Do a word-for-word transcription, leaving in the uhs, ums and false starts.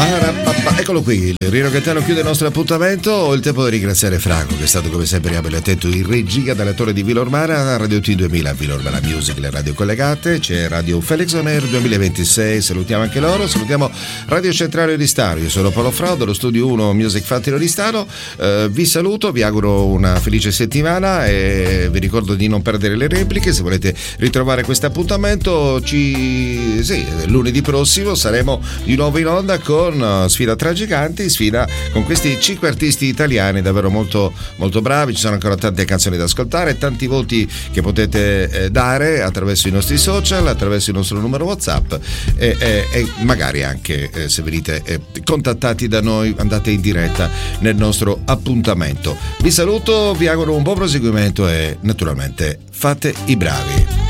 Eccolo qui, il Rino Gaetano chiude il nostro appuntamento. Ho il tempo di ringraziare Franco, che è stato come sempre abile e attento in regia dalla torre di Villormara, Radio T duemila, Villormara Music, le radio collegate. C'è Radio Felix On Air duemilaventisei, salutiamo anche loro. Salutiamo Radio Centrale di Staro. Io sono Paolo Fraudo, lo studio uno Music Factory di Staro. Eh, vi saluto, vi auguro una felice settimana e vi ricordo di non perdere le repliche. Se volete ritrovare questo appuntamento, ci sì, lunedì prossimo saremo di nuovo in onda con Sfida tra Giganti, sfida con questi cinque artisti italiani davvero molto molto bravi. Ci sono ancora tante canzoni da ascoltare, tanti voti che potete eh, dare attraverso i nostri social, attraverso il nostro numero WhatsApp e, e, e magari anche eh, se venite eh, contattati da noi andate in diretta nel nostro appuntamento. Vi saluto, vi auguro un buon proseguimento e naturalmente fate i bravi.